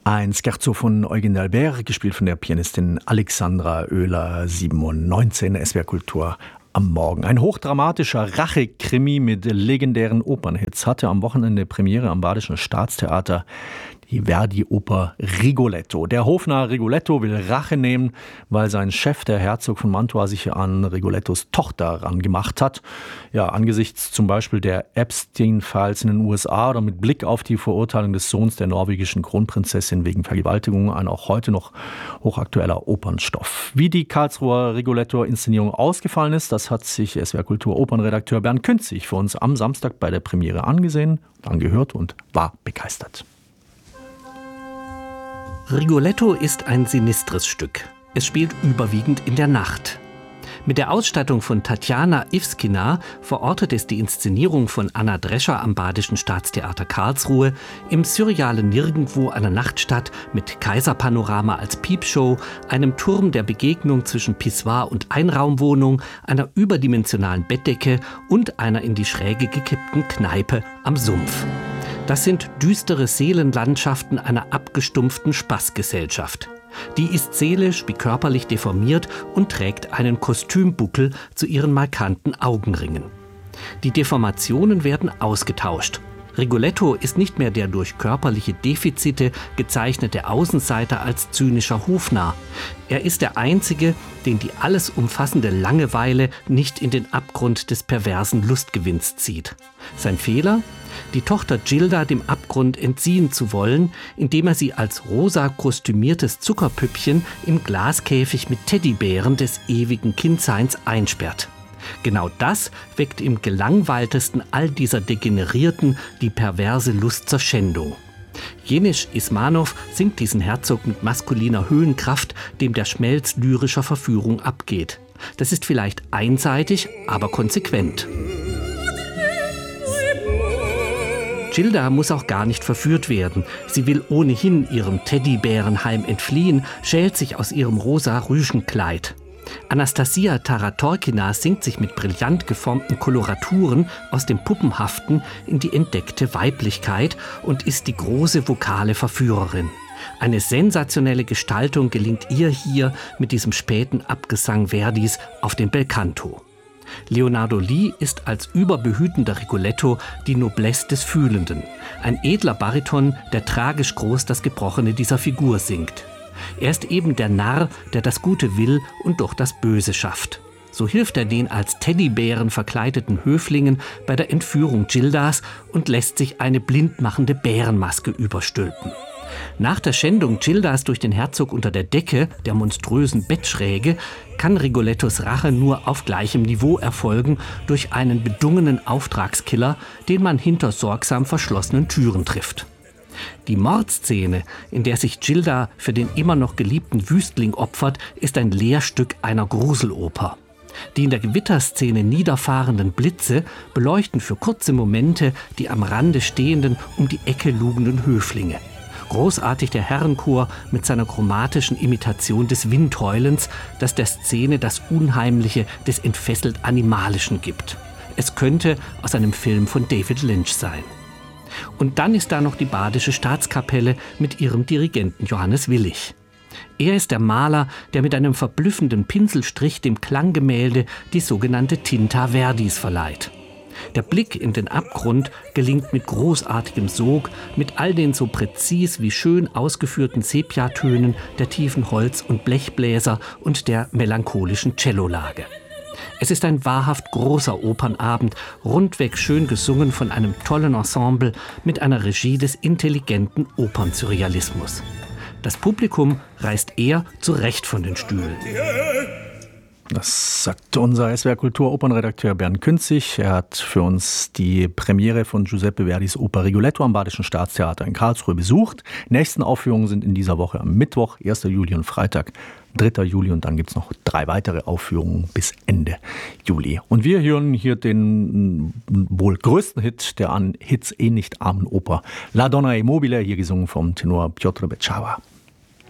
Ein Scherzo von Eugen d'Albert, gespielt von der Pianistin Alexandra Oehler, 7:19 Uhr, SWR Kultur am Morgen. Ein hochdramatischer Rache-Krimi mit legendären Opernhits hatte am Wochenende Premiere am Badischen Staatstheater. Die Verdi-Oper Rigoletto. Der Hofnarr Rigoletto will Rache nehmen, weil sein Chef, der Herzog von Mantua, sich an Rigolettos Tochter rangemacht hat. Ja, angesichts zum Beispiel der Epstein-Files in den USA oder mit Blick auf die Verurteilung des Sohns der norwegischen Kronprinzessin wegen Vergewaltigung, ein auch heute noch hochaktueller Opernstoff. Wie die Karlsruher Rigoletto-Inszenierung ausgefallen ist, das hat sich SWR Kultur Opernredakteur Bernd Künzig für uns am Samstag bei der Premiere angesehen, angehört und war begeistert. Rigoletto ist ein sinistres Stück. Es spielt überwiegend in der Nacht. Mit der Ausstattung von Tatjana Iwskina verortet es die Inszenierung von Anna Drescher am Badischen Staatstheater Karlsruhe im surrealen Nirgendwo einer Nachtstadt mit Kaiserpanorama als Piepshow, einem Turm der Begegnung zwischen Pissoir und Einraumwohnung, einer überdimensionalen Bettdecke und einer in die Schräge gekippten Kneipe am Sumpf. Das sind düstere Seelenlandschaften einer abgestumpften Spaßgesellschaft. Die ist seelisch wie körperlich deformiert und trägt einen Kostümbuckel zu ihren markanten Augenringen. Die Deformationen werden ausgetauscht. Rigoletto ist nicht mehr der durch körperliche Defizite gezeichnete Außenseiter als zynischer Hofnarr. Er ist der Einzige, den die alles umfassende Langeweile nicht in den Abgrund des perversen Lustgewinns zieht. Sein Fehler? Die Tochter Gilda dem Abgrund entziehen zu wollen, indem er sie als rosa kostümiertes Zuckerpüppchen im Glaskäfig mit Teddybären des ewigen Kindseins einsperrt. Genau das weckt im gelangweiltesten all dieser Degenerierten die perverse Lust zur Schändung. Jenisch Ismanow singt diesen Herzog mit maskuliner Höhenkraft, dem der Schmelz lyrischer Verführung abgeht. Das ist vielleicht einseitig, aber konsequent. Gilda muss auch gar nicht verführt werden. Sie will ohnehin ihrem Teddybärenheim entfliehen, schält sich aus ihrem rosa Rüschenkleid. Anastasia Taratorkina singt sich mit brillant geformten Koloraturen aus dem Puppenhaften in die entdeckte Weiblichkeit und ist die große vokale Verführerin. Eine sensationelle Gestaltung gelingt ihr hier mit diesem späten Abgesang Verdis auf den Belcanto. Leonardo Lee ist als überbehütender Rigoletto die Noblesse des Fühlenden. Ein edler Bariton, der tragisch groß das Gebrochene dieser Figur singt. Er ist eben der Narr, der das Gute will und doch das Böse schafft. So hilft er den als Teddybären verkleideten Höflingen bei der Entführung Gildas und lässt sich eine blindmachende Bärenmaske überstülpen. Nach der Schändung Gildas durch den Herzog unter der Decke, der monströsen Bettschräge, kann Rigolettos Rache nur auf gleichem Niveau erfolgen durch einen bedungenen Auftragskiller, den man hinter sorgsam verschlossenen Türen trifft. Die Mordszene, in der sich Gilda für den immer noch geliebten Wüstling opfert, ist ein Lehrstück einer Gruseloper. Die in der Gewitterszene niederfahrenden Blitze beleuchten für kurze Momente die am Rande stehenden, um die Ecke lugenden Höflinge. Großartig der Herrenchor mit seiner chromatischen Imitation des Windheulens, das der Szene das Unheimliche des entfesselt Animalischen gibt. Es könnte aus einem Film von David Lynch sein. Und dann ist da noch die Badische Staatskapelle mit ihrem Dirigenten Johannes Willich. Er ist der Maler, der mit einem verblüffenden Pinselstrich dem Klanggemälde die sogenannte Tinta Verdis verleiht. Der Blick in den Abgrund gelingt mit großartigem Sog, mit all den so präzis wie schön ausgeführten Sepiatönen der tiefen Holz- und Blechbläser und der melancholischen Cellolage. Es ist ein wahrhaft großer Opernabend, rundweg schön gesungen von einem tollen Ensemble mit einer Regie des intelligenten Opernsurrealismus. Das Publikum reißt eher zu Recht von den Stühlen. Das sagt unser SWR Kultur Opernredakteur Bernd Künzig. Er hat für uns die Premiere von Giuseppe Verdis Oper Rigoletto am Badischen Staatstheater in Karlsruhe besucht. Nächsten Aufführungen sind in dieser Woche am Mittwoch, 1. Juli und Freitag, 3. Juli. Und dann gibt es noch 3 weitere Aufführungen bis Ende Juli. Und wir hören hier den wohl größten Hit der an Hits nicht armen Oper La Donna È Mobile, hier gesungen vom Tenor Piotr Beczała.